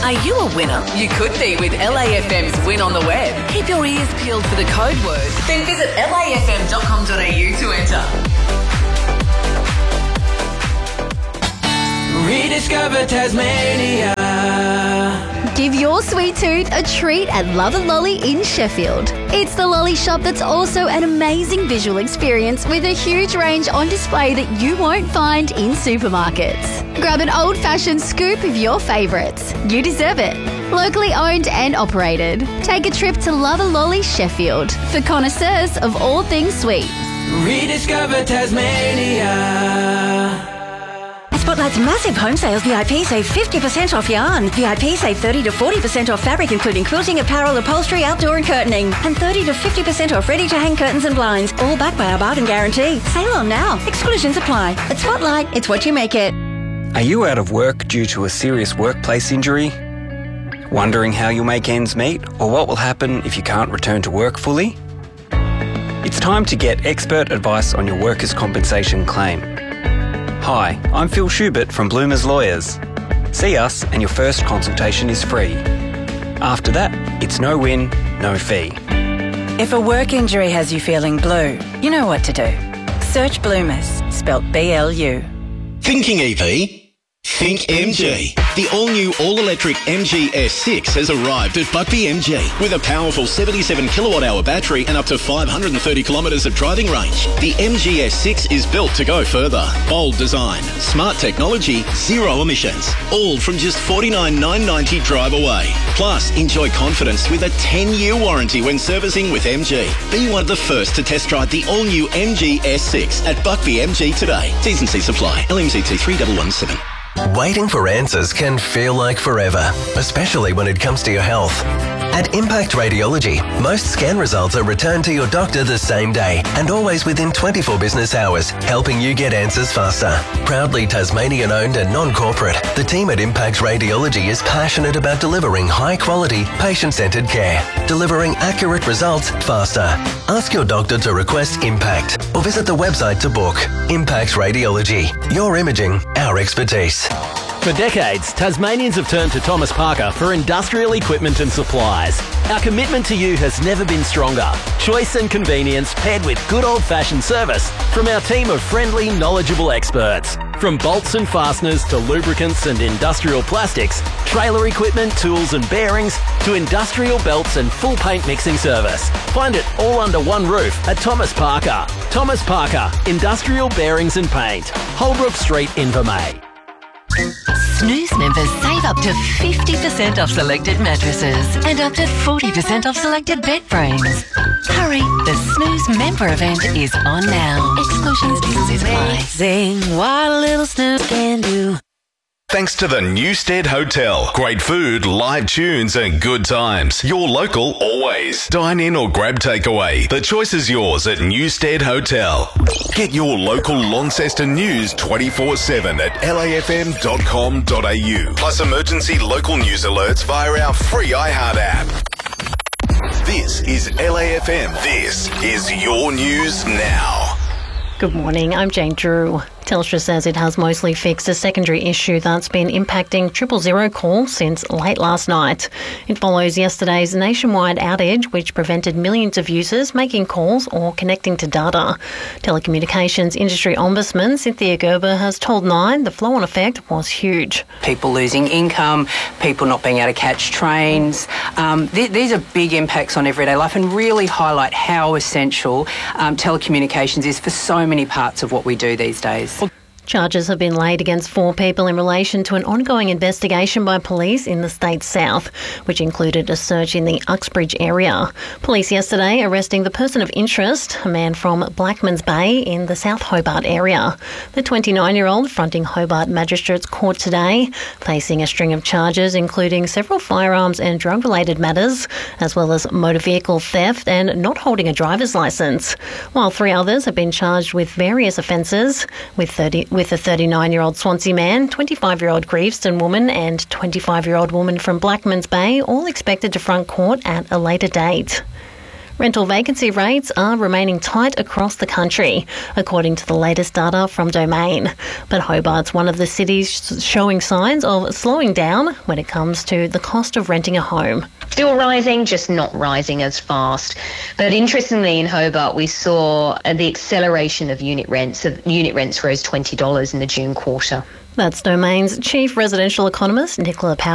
Are you a winner? You could be with LAFM's Win on the Web. Keep your ears peeled for the code word. Then visit lafm.com.au to enter. Rediscover Tasmania. Give your sweet tooth a treat at Love a Lolly in Sheffield. It's the lolly shop that's also an amazing visual experience with a huge range on display that you won't find in supermarkets. Grab an old-fashioned scoop of your favourites. You deserve it. Locally owned and operated. Take a trip to Love a Lolly Sheffield for connoisseurs of all things sweet. Rediscover Tasmania. Spotlight's massive home sales. VIP save 50% off yarn. VIP save 30 to 40% off fabric, including quilting, apparel, upholstery, outdoor and curtaining. And 30 to 50% off ready-to-hang curtains and blinds. All backed by our bargain guarantee. Sale on now. Exclusions apply. At Spotlight, it's what you make it. Are you out of work due to a serious workplace injury? Wondering how you'll make ends meet or what will happen if you can't return to work fully? It's time to get expert advice on your workers' compensation claim. Hi, I'm Phil Schubert from Bloomers Lawyers. See us and your first consultation is free. After that, it's no win, no fee. If a work injury has you feeling blue, you know what to do. Search Bloomers, spelt BLU. Thinking EV? Think MG. The all-new, all-electric MG S6 has arrived at Buckby MG with a powerful 77 kilowatt-hour battery and up to 530 kilometres of driving range. The MG S6 is built to go further. Bold design, smart technology, zero emissions. All from just $49,990 drive away. Plus, enjoy confidence with a 10-year warranty when servicing with MG. Be one of the first to test drive the all-new MG S6 at Buckby MG today. T's and C's apply. LMZT 3117. Waiting for answers can feel like forever, especially when it comes to your health. At Impact Radiology, most scan results are returned to your doctor the same day and always within 24 business hours, helping you get answers faster. Proudly Tasmanian-owned and non-corporate, the team at Impact Radiology is passionate about delivering high-quality, patient-centred care, delivering accurate results faster. Ask your doctor to request Impact or visit the website to book. Impact Radiology, your imaging, our expertise. For decades, Tasmanians have turned to Thomas Parker for industrial equipment and supplies. Our commitment to you has never been stronger. Choice and convenience paired with good old-fashioned service from our team of friendly, knowledgeable experts. From bolts and fasteners to lubricants and industrial plastics, trailer equipment, tools and bearings, to industrial belts and full paint mixing service. Find it all under one roof at Thomas Parker. Thomas Parker, Industrial Bearings and Paint. Holbrook Street, Invermay. Snooze members save up to 50% off selected mattresses and up to 40% off selected bed frames. Hurry, the Snooze member event is on now. Exclusions apply. Amazing what a little snooze can do. Thanks to the Newstead Hotel. Great food, live tunes and good times. Your local always. Dine in or grab takeaway. The choice is yours at Newstead Hotel. Get your local Launceston news 24/7 at lafm.com.au. Plus emergency local news alerts via our free iHeart app. This is LAFM. This is your news now. Good morning, I'm Jane Drew. Telstra says it has mostly fixed a secondary issue that's been impacting 000 calls since late last night. It follows yesterday's nationwide outage, which prevented millions of users making calls or connecting to data. Telecommunications Industry Ombudsman Cynthia Gerber has told Nine the flow-on effect was huge. People losing income, people not being able to catch trains. These are big impacts on everyday life and really highlight how essential telecommunications is for so many parts of what we do these days. Charges have been laid against 4 people in relation to an ongoing investigation by police in the state's south, which included a search in the Uxbridge area. Police yesterday arresting the person of interest, a man from Blackmans Bay in the South Hobart area. The 29-year-old fronting Hobart Magistrates Court today, facing a string of charges including several firearms and drug-related matters, as well as motor vehicle theft and not holding a driver's licence, while 3 others have been charged with various offences, with a 39-year-old Swansea man, 25-year-old Greaveston woman and 25-year-old woman from Blackmans Bay all expected to front court at a later date. Rental vacancy rates are remaining tight across the country, according to the latest data from Domain. But Hobart's one of the cities showing signs of slowing down when it comes to the cost of renting a home. Still rising, just not rising as fast. But interestingly, in Hobart, we saw the acceleration of unit rents. Unit rents rose $20 in the June quarter. That's Domain's Chief Residential Economist, Nicola Powell.